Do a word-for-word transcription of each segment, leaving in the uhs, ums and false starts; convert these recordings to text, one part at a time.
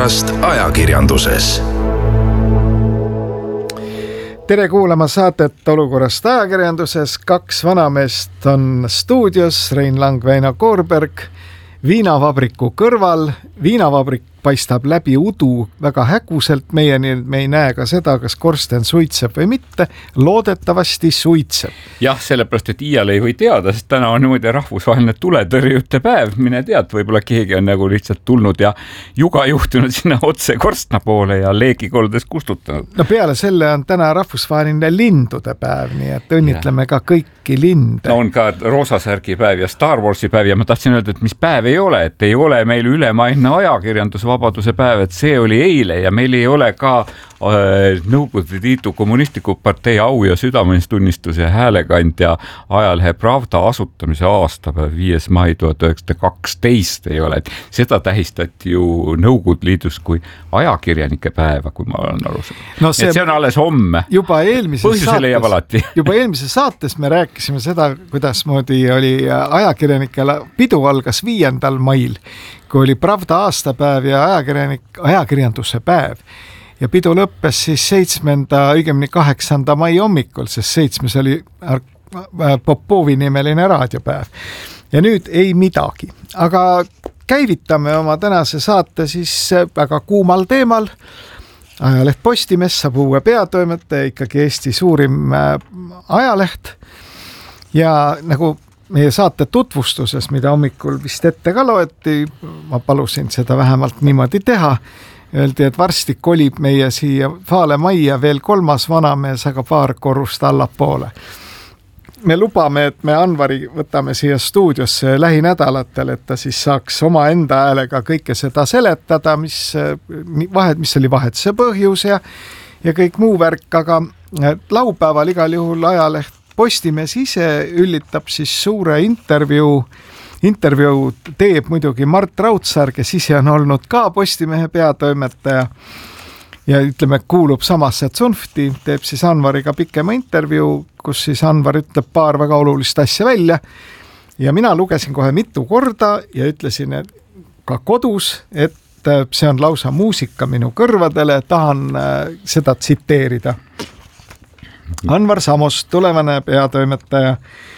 olukorrast ajakirjanduses. Tere kuulama saadet Olukorrast ajakirjanduses. Kaks vanameest on stuudios, Rein Lang, Väino Koorberg, viinavabriku kõrval. Viinavabrik paistab läbi udu väga häguselt meieni, me ei näe ka seda, kas korsten suitseb või mitte. Loodetavasti suitseb. Jah, sellepärast, et iial ei või teada, sest täna on niimoodi rahvusvaheline tuletõrjute päev. Mine tead, võib-olla keegi on nagu lihtsalt tulnud ja juga juhtunud sinna otse korstna poole ja leegikoldes kustutanud. No peale selle on täna rahvusvaheline lindude päev, nii et õnnitleme ja. ka kõiki linde. No on ka roosasärgi päev ja Star Warsi päev ja ma tahtsin öelda, et mis päev ei ole, et ei ole meil ülemaailmne ajakirjandusvabaduse päev, et see oli eile ja meil ei ole ka äh, Nõukogude Liidu kommunistliku partei au- ja südametunnistuse ja häälekandja ajalehe Pravda asutamise aastapäev viies mai tuhat üheksasada kaksteist ei ole, et seda tähistati ju Nõukogude Liidus kui ajakirjanike päeva, kui ma olen aru saanud. No see, et see on alles homme. Juba eelmises saates, juba eelmises saates me rääkisime seda, kuidas moodi oli ajakirjanikele pidu algas viiendal mail, kui oli Pravda aastapäev ja ajakirjanik, ajakirjanduse päev. Ja pidu lõppes siis seitsmenda, õigemini kaheksanda mai hommikul, sest seitsmes oli Popovi nimeline raadiopäev. Ja nüüd ei midagi. Aga käivitame oma tänase saate siis väga kuumal teemal. Ajaleht Postimees saab uue peatoimetaja, ikkagi Eesti suurim ajaleht. Ja nagu meie saate tutvustuses, mida hommikul vist ette ka loeti, ma palusin seda vähemalt niimoodi teha, öeldi, et varsti kolib meie siia Vaale majja veel kolmas vanamees, aga paar korrust allapoole. Me lubame, et me Anvari võtame siia stuudiosse lähinädalatel, et ta siis saaks oma enda häälega kõike seda seletada, mis, vahet, mis oli vahetuse põhjus ja, ja kõik muu värk, aga laupäeval igal juhul ajaleht Postimees ise üllitab siis suure intervjuu, intervjuu teeb muidugi Mart Raudsaar, kes ise on olnud ka Postimehe peatoimetaja ja ütleme, kuulub samasse tsunfti, teeb siis Anvariga pikema intervjuu, kus siis Anvar ütleb paar väga olulist asja välja ja mina lugesin kohe mitu korda ja ütlesin et ka kodus, et see on lausa muusika minu kõrvadele, tahan seda tsiteerida. Anvar Samost, tulevane peatoimetaja,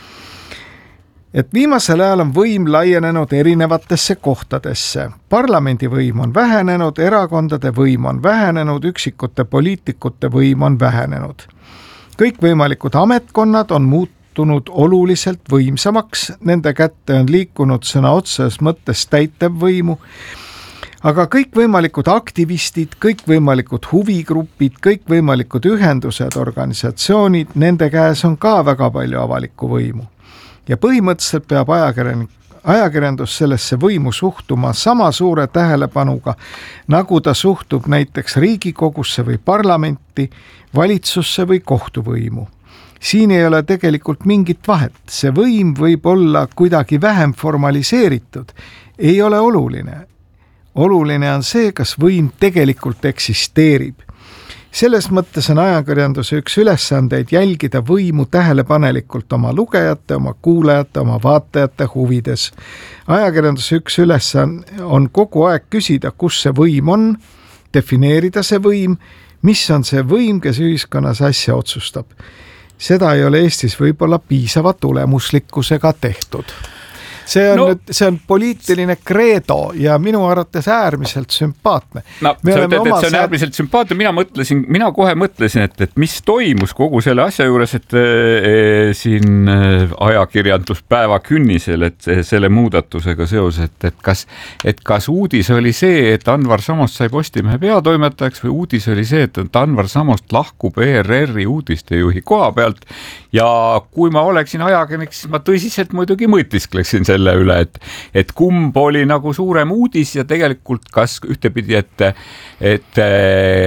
et viimasel ajal on võim laienenud erinevatesse kohtadesse. Parlamendi võim on vähenenud, erakondade võim on vähenenud, üksikute poliitikute võim on vähenenud. Kõikvõimalikud ametkonnad on muutunud oluliselt võimsamaks, nende kätte on liikunud sõna otseses mõttes täitevvõimu, aga kõikvõimalikud aktivistid, kõikvõimalikud huvigrupid, kõikvõimalikud ühendused, organisatsioonid, nende käes on ka väga palju avalikku võimu. Ja põhimõtteliselt peab ajakirjandus sellesse võimu suhtuma sama suure tähelepanuga, nagu ta suhtub näiteks Riigikogusse või parlamenti, valitsusse või kohtuvõimu. Siin ei ole tegelikult mingit vahet. See võim võib olla kuidagi vähem formaliseeritud. Ei ole oluline. Oluline on see, kas võim tegelikult eksisteerib. Selles mõttes on ajakirjanduse üks ülesandeid jälgida võimu tähelepanelikult oma lugejate, oma kuulajate, oma vaatajate huvides. Ajakirjanduse üks ülesanne on kogu aeg küsida, kus see võim on, defineerida see võim, mis on see võim, kes ühiskonnas asja otsustab. Seda ei ole Eestis võib-olla piisava tulemuslikkusega tehtud. See on, no, nüüd, see on poliitiline kreedo ja minu arvates äärmiselt sümpaatne. No, sa ütled, et see on äärmiselt sümpaatne. Mina mõtlesin, mina kohe mõtlesin, et, et mis toimus kogu selle asja juures, et e, siin ajakirjanduspäeva künnisel, et selle muudatusega seoses, et, et, kas, et kas uudis oli see, et Anvar Samost sai Postimehe peatoimetajaks või uudis oli see, et Anvar Samost lahkub E R R-i uudistejuhi koha pealt ja kui ma oleksin ajakirjanik, siis ma tõsiselt muidugi mõtiskleksin selle selle üle, et, et kumb oli nagu suurem uudis ja tegelikult kas ühtepidi, et, et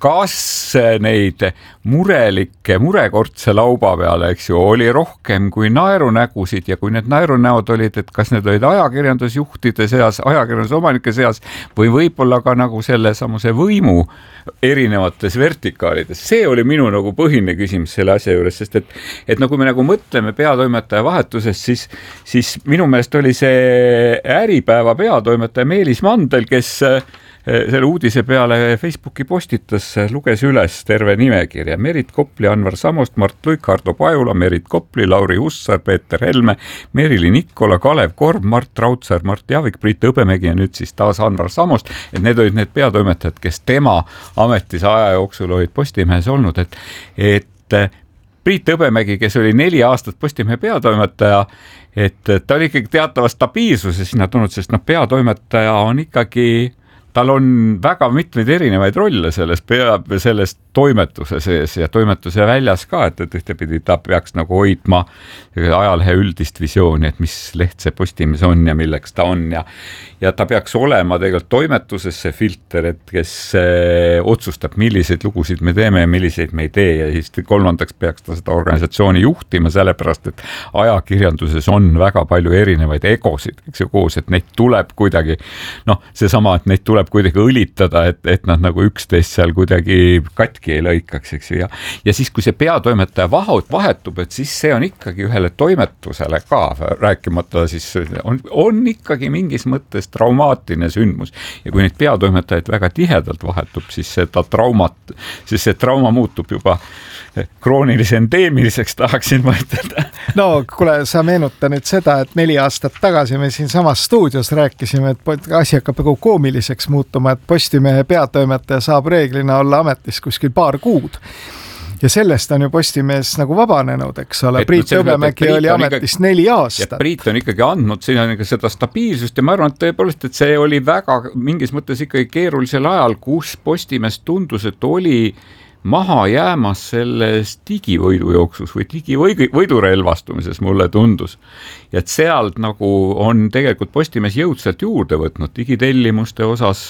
kas neid murelikke murekortse lauba peale, eks ju, oli rohkem kui naerunägusid ja kui need naerunäod olid, et kas need olid ajakirjandusjuhtide seas, ajakirjandusomanike seas või võib-olla ka nagu selle samuse võimu erinevates vertikaalides. See oli minu nagu põhiline küsimus selle asja juures, sest et, et nagu me nagu mõtleme peatoimetaja vahetusest, siis, siis minu meelest oli see Äripäeva peatoimetaja Meelis Mandel, kes selle uudise peale Facebooki postitas, luges üles terve nimekirja. Merit Kopli, Anvar Samost, Mart Luik, Hardo Pajula, Merit Kopli, Lauri Hussar, Peeter Helme, Merili Nikola, Kalev Korb, Mart Raudsaar, Mart Javik, Priit Hõbemägi ja nüüd siis taas Anvar Samost. Et need olid need peatoimetajad, kes tema ametis aja jooksul olid Postimehes olnud, et, et Priit Hõbemägi, kes oli neli aastat Postimehe peatoimetaja, et ta oli ikkagi teatava stabiilsuse sinna tulnud, sest noh, peatoimetaja on ikkagi tal on väga mitmeid erinevaid rolle selles, pea, selles toimetuse sees ja toimetuse väljas ka, et, et ühtepidi ta peaks nagu hoidma ajalehe üldist visiooni, et mis leht see Postimees on ja milleks ta on ja, ja ta peaks olema tegelikult toimetuses see filter, et kes eh, otsustab, milliseid lugusid me teeme ja milliseid me ei tee ja siis kolmandaks peaks ta seda organisatsiooni juhtima, sellepärast, et ajakirjanduses on väga palju erinevaid egosid, eks ju koos, et neid tuleb kuidagi, noh, seesama, et neid tuleb kuidagi õlitada, et, et nad nagu üksteist seal kuidagi katki ei lõikaks, eks ju. Ja, ja siis, kui see peatoimetaja vahetub, et siis see on ikkagi ühele toimetusele ka, rääkimata siis on, on ikkagi mingis mõttes traumaatiline sündmus. Ja kui neid peatoimetajaid väga tihedalt vahetub, siis seda traumat, siis see trauma muutub juba kroonilise endeemiliseks, tahaksin ma ütelda. No, kuule, sa meenuta nüüd seda, et neli aastat tagasi me siin samas stuudios rääkisime, et asi hakkab nagu koomiliseks muutuma, et Postimehe peatoimetaja saab reeglina olla ametis kuskil paar kuud. Ja sellest on ju Postimees nagu vabanenud, eks ole. Priit Hõbemägi oli ametis ikkagi, neli aastat. Priit on ikkagi andnud siin on seda stabiilsust ja ma arvan, et tõepoolest, et see oli väga mingis mõttes ikkagi keerulisel ajal, kus Postimees tundus, et oli maha jäämas selles digivõidujooksus või digivõidurelvastumises mulle tundus. Ja et sealt nagu on tegelikult Postimees jõudsalt juurde võtnud digitellimuste osas,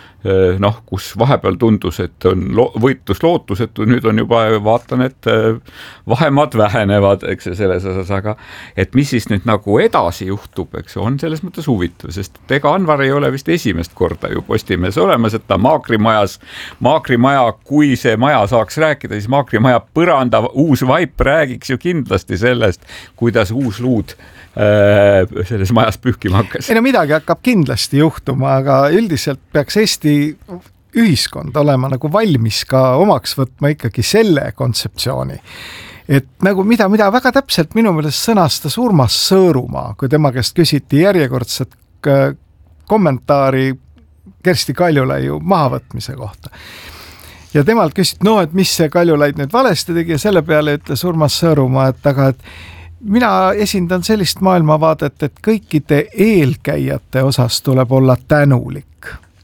noh, kus vahepeal tundus, et on lo- võitlus lootusetu, nüüd on juba, vaatan, et vahemad vähenevad, eks selles osas, aga et mis siis nüüd nagu edasi juhtub, eks on selles mõttes huvitav, sest ega Anvar ei ole vist esimest korda ju Postimees olemas, et ta Maakrimajas, Maakrimaja, kui see maja saaks rääkida, siis Maakrimaja põranda uus vaip räägiks ju kindlasti sellest, kuidas uus luud selles majas pühkima hakkas. Ei no midagi hakkab kindlasti juhtuma, aga üldiselt peaks Eesti ühiskond olema nagu valmis ka omaks võtma ikkagi selle kontseptsiooni. Et nagu mida, mida väga täpselt minu meelest sõnastas Urmas Sõõrumaa, kui tema käest küsiti järjekordset kommentaari Kersti Kaljulaiu mahavõtmise kohta. Ja temalt küsiti, no et mis see Kaljulaid nüüd valesti tegi ja selle peale ütles Urmas Sõõrumaa, et aga et mina esindan sellist maailmavaadet, et kõikide eelkäijate osas tuleb olla tänulik.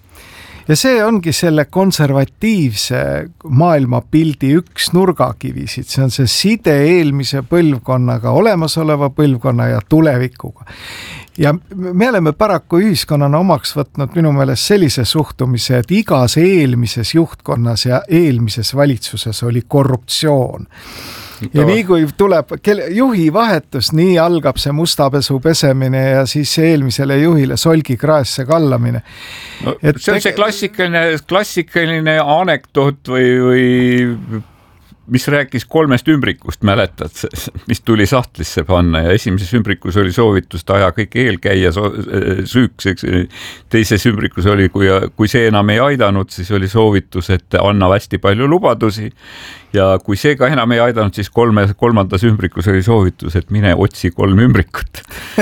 Ja see ongi selle konservatiivse maailmapildi üks nurgakivisid. See on see side eelmise põlvkonnaga, olemasoleva põlvkonna ja tulevikuga. Ja me oleme paraku ühiskonnana omaks võtnud minu meelest sellise suhtumise, et igas eelmises juhtkonnas ja eelmises valitsuses oli korruptsioon. Ja nii kui tuleb juhi vahetus, nii algab see mustapesu pesemine ja siis eelmisele juhile solgi kraesse kallamine. No, et see on see klassikaline, klassikaline anekdoot või, või mis rääkis kolmest ümbrikust, mäletad, mis tuli sahtlisse panna ja esimeses ümbrikus oli soovitus taja kõik eelkäija süüks, eks. Teises ümbrikus oli, kui, kui see enam ei aidanud, siis oli soovitus, et anna hästi palju lubadusi ja kui see ka enam ei aidanud, siis kolme, kolmandas ümbrikus oli soovitus, et mine otsi kolm ümbrikut.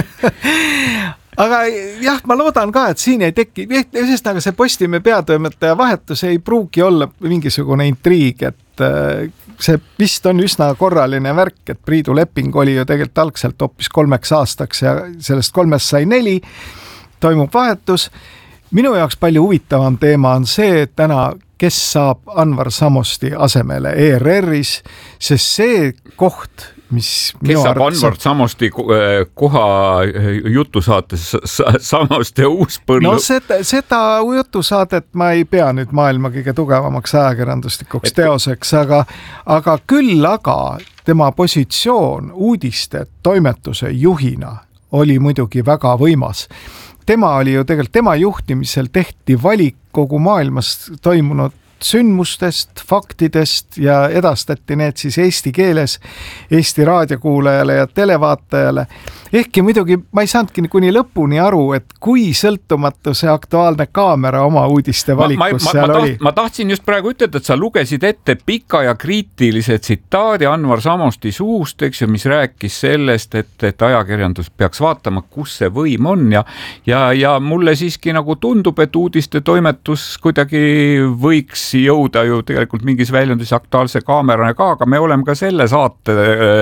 Aga jah, ma loodan ka, et siin ei teki, sest aga see Postimehe peatoimetaja vahetus ei pruugi olla mingisugune intriig, et see vist on üsna korraline värk, et Priidu leping oli ju tegelikult algselt hoopis kolmeks aastaks ja sellest kolmest sai neli, toimub vahetus. Minu jaoks palju huvitavam teema on see, et täna kes saab Anvar Samosti asemele E R R-is, sest see koht, mis kes saab Anvar Samosti koha jutusaates Samoste Uuspõllu? No seda, seda jutusaadet ma ei pea nüüd maailma kõige tugevamaks ajakirjanduslikuks et... teoseks, aga, aga küll aga tema positsioon uudiste toimetuse juhina oli muidugi väga võimas. Tema oli ju tegelikult, tema juhtimisel tehti valik kogu maailmas toimunud sündmustest, faktidest ja edastati need siis eesti keeles Eesti raadiokuulajale ja televaatajale. Ehkki muidugi ma ei saanudki kuni lõpuni aru, et kui sõltumatu see Aktuaalne Kaamera oma uudiste valikus ma, ma, seal ma, oli. Ma tahtsin just praegu ütelda, et sa lugesid ette pika ja kriitilise tsitaadi Anvar Samosti suust, eks ju, mis rääkis sellest, et, et ajakirjandus peaks vaatama, kus see võim on ja, ja, ja mulle siiski nagu tundub, et uudiste toimetus kuidagi võiks jõuda ju tegelikult mingis väljundis Aktuaalse Kaamerana ka, aga me oleme ka selle saate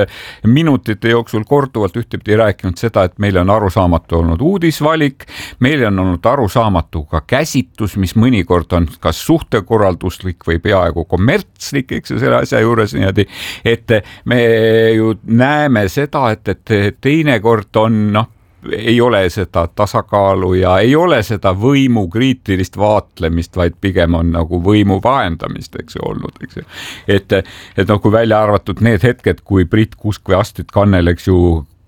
minutite jooksul korduvalt ühtepidi rääkinud seda, et meile on arusaamatu olnud uudisvalik, meile on olnud arusaamatu ka käsitus, mis mõnikord on kas suhtekorralduslik või peaaegu kommertslik, eks ju, selle asja juures niimoodi, et me ju näeme seda, et, et teinekord on, noh, ei ole seda tasakaalu ja ei ole seda võimu kriitilist vaatlemist, vaid pigem on nagu võimu vahendamist, eks ju, olnud, eks ju. Et, et noh, kui välja arvatud need hetked, kui Priit Kuusk või Astrid Kannel, eks ju,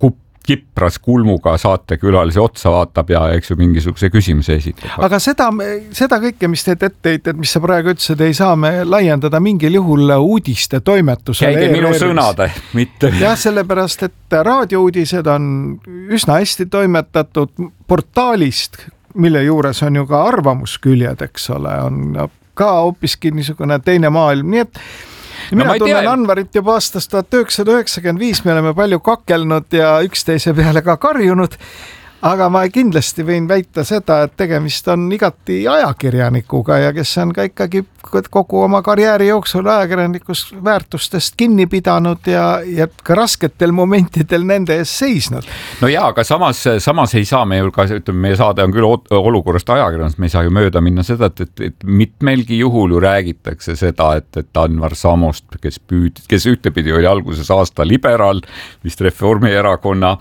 kipras kulmuga saatekülalise otsa vaatab ja eks ju mingisuguse küsimuse esitab. Aga seda, seda kõike, mis teed etteheited, mis sa praegu ütlesid, ei saa me laiendada mingil juhul uudiste toimetusele. Käige minu sõnade, mitte. Jah, sellepärast, et raadiouudised on üsna hästi toimetatud portaalist, mille juures on ju ka arvamusküljed, eks ole, on ka hoopiski niisugune teine maailm, nii et mina no, tunnen tea. Anvarit juba aastast tuhat üheksasada üheksakümmend viis, me oleme palju kakelnud ja üksteise peale ka karjunud, aga ma kindlasti võin väita seda, et tegemist on igati ajakirjanikuga ja kes on ka ikkagi kogu oma karjääri jooksul ajakirjanikus väärtustest kinni pidanud ja, ja ka rasketel momentidel nende ees seisnud. No jaa, aga samas, samas ei saa me ju ka, ütleme, meie saade on küll olukorrast ajakirjandust, me ei saa ju mööda minna seda, et, et, et mitmelgi juhul ju räägitakse seda, et, et Anvar Samost, kes püüd, kes ühtepidi oli alguses aasta liberaal, vist Reformierakonna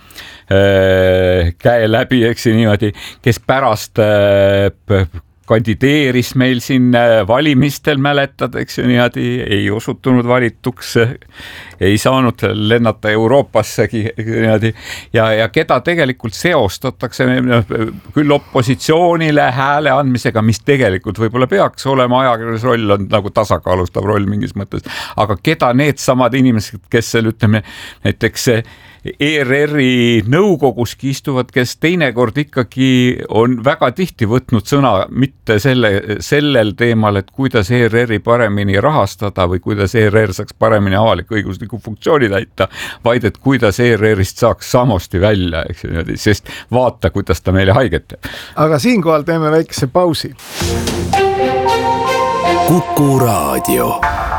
äh, käe läbi, eks ju niimoodi, kes pärast äh, kandideeris meil siin valimistel, mäletad, eks ju niimoodi, ei osutunud valituks, ei saanud lennata Euroopassegi niimoodi ja, ja keda tegelikult seostatakse küll opositsioonile hääle andmisega, mis tegelikult võib-olla peaks olema, ajakirjanduse roll on nagu tasakaalustav roll mingis mõttes, aga keda need samad inimesed, kes seal ütleme näiteks E R R-i nõukoguski istuvad, kes teinekord ikkagi on väga tihti võtnud sõna mitte selle, sellel teemal, et kuidas E R R-i paremini rahastada või kuidas E R R saaks paremini avalik-õigusliku funktsiooni täita, vaid et kuidas E R R-ist saaks Samosti välja, eks ju, sest vaata, kuidas ta meile haiget teeb. Aga siinkohal teeme väikese pausi. Kuku Raadio.